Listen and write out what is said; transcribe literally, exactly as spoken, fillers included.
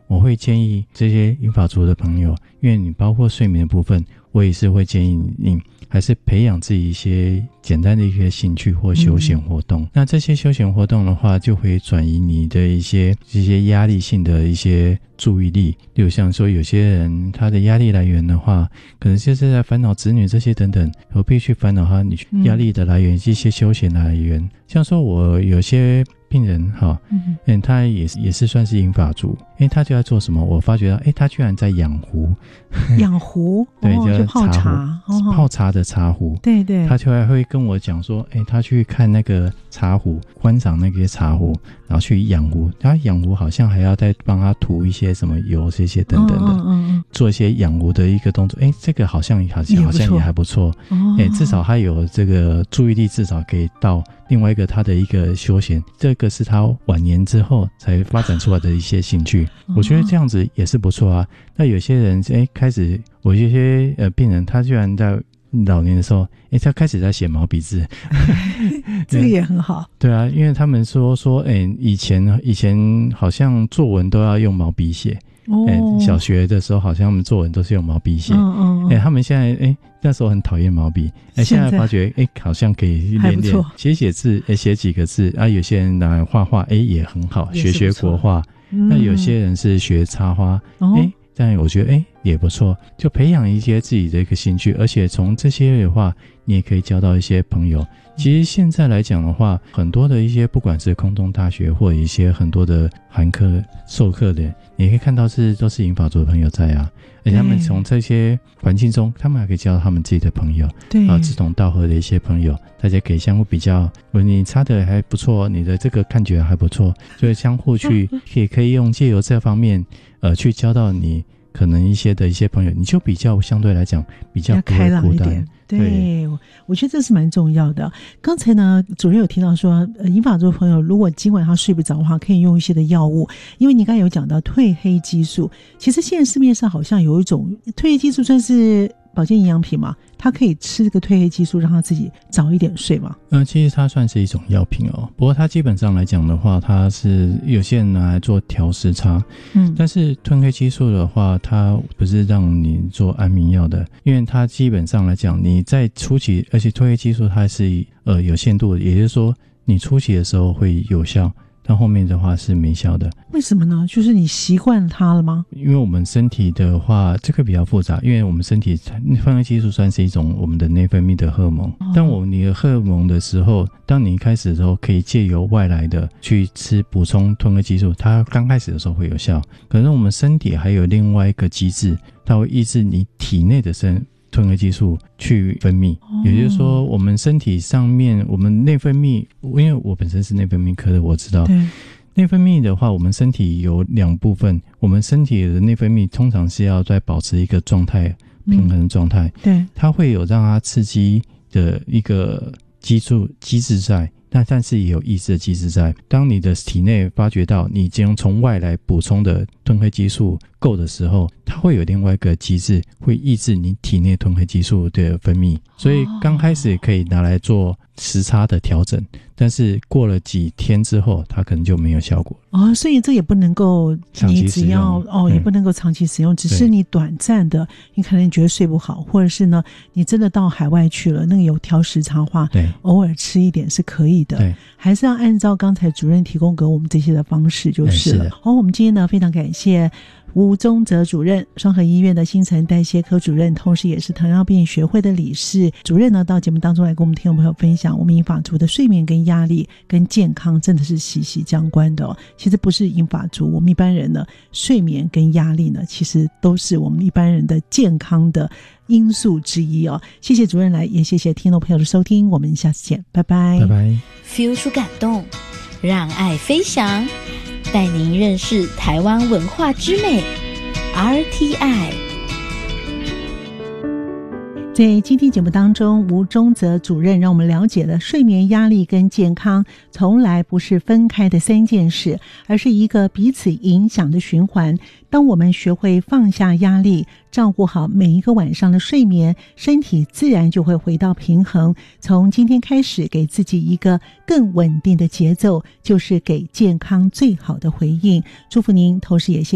我会建议这些银发族的朋友，因为你包括睡眠的部分，我也是会建议你还是培养自己一些简单的一些兴趣或休闲活动、嗯、那这些休闲活动的话就会转移你的一些一些压力性的一些注意力，例如像说有些人他的压力来源的话可能就是在烦恼子女这些等等，何必去烦恼他你压力的来源、嗯、一些休闲的来源。像说我有些病人哈，嗯，嗯他也是也是算是银发族，诶他就在做什么？我发觉到，诶他居然在养壶， 养壶， 对， 哦、 就泡茶， 哦、泡茶的茶壶， 对对， 他就还会跟我讲说，诶他去看那个茶壶，观赏那个茶壶，然后去养壶，他养壶好像还要再帮他涂一些什么油这些等等的，嗯嗯嗯做一些养壶的一个动作，诶这个好像好像好像也还不错，哦、诶至少他有这个注意力，至少可以到另外一个他的一个休闲，这个是他晚年之后才发展出来的一些兴趣，我觉得这样子也是不错啊。那有些人诶开始我有些呃病人他居然在老年的时候诶他开始在写毛笔字这个也很好。 对啊，因为他们说说诶以前以前好像作文都要用毛笔写哦、欸，小学的时候好像他们作文都是用毛笔写，嗯嗯，欸，他们现在欸那时候很讨厌毛笔，欸，现在发觉欸好像可以练练写写字，欸写几个字啊，有些人拿来画画，欸也很好，学学国画，嗯，那有些人是学插花，哦，欸但我觉得诶也不错，就培养一些自己的一个兴趣，而且从这些的话你也可以交到一些朋友。其实现在来讲的话，很多的一些不管是空中大学或者一些很多的函课授课的，你可以看到是都是银发族的朋友在啊，而且他们从这些环境中他们还可以交到他们自己的朋友，对啊，志同道合的一些朋友，大家可以相互比较，如果你擦的还不错，你的这个看觉还不错，所以相互去也可以用借由这方面呃去交到你可能一些的一些朋友，你就比较相对来讲比较不会孤单。 对，对，我觉得这是蛮重要的。刚才呢主任有提到说呃，银发族朋友如果今晚他睡不着的话可以用一些的药物，因为你刚才有讲到褪黑激素，其实现在市面上好像有一种褪黑激素算是保健营养品嘛，他可以吃这个褪黑激素让他自己早一点睡嘛？ 呃，其实它算是一种药品哦，不过它基本上来讲的话，它是有些人拿来做调时差，嗯，但是褪黑激素的话，它不是让你做安眠药的，因为它基本上来讲，你在初期，而且褪黑激素它是呃有限度的，也就是说你初期的时候会有效。但后面的话是没效的。 为什么呢？就是你习惯它了吗？ 因为我们身体的话这个比较复杂，因为我们身体褪黑激素算是一种我们的内分泌的荷尔蒙，哦，当我你的荷尔蒙的时候，当你一开始的时候可以借由外来的去吃补充褪黑激素，它刚开始的时候会有效，可是我们身体还有另外一个机制，它会抑制你体内的身褪黑激素去分泌，哦，也就是说我们身体上面我们内分泌，因为我本身是内分泌科的，我知道内分泌的话我们身体有两部分，我们身体的内分泌通常是要在保持一个状态平衡的状态，嗯，对，它会有让它刺激的一个激素机制在，那但是也有抑制的机制在，当你的体内发觉到你已经从外来补充的褪黑激素够的时候，它会有另外一个机制会抑制你体内褪黑激素的分泌，所以刚开始可以拿来做时差的调整，但是过了几天之后它可能就没有效果哦，所以这也不能够你只要哦，也不能够长期使用，只是你短暂的你可能觉得睡不好，或者是呢你真的到海外去了，那个有调时差话，对，偶尔吃一点是可以的，对，还是要按照刚才主任提供给我们这些的方式就是了。好，我们今天呢非常感谢吴宗泽主任，双和医院的新陈代谢科主任，同时也是糖尿病学会的理事。主任呢到节目当中来跟我们听众朋友分享，我们银发族的睡眠跟压力跟健康真的是息息相关的哦。其实不是银发族，我们一般人呢睡眠跟压力呢其实都是我们一般人的健康的因素之一哦。谢谢主任来，也谢谢听众朋友的收听，我们下次见，拜拜， 拜拜。 feel 出感动，让爱飞翔，带您认识台湾文化之美 R T I。 在今天节目当中，吴宗泽主任让我们了解了睡眠、压力跟健康从来不是分开的三件事，而是一个彼此影响的循环。当我们学会放下压力，照顾好每一个晚上的睡眠，身体自然就会回到平衡。从今天开始，给自己一个更稳定的节奏，就是给健康最好的回应。祝福您，同时也谢谢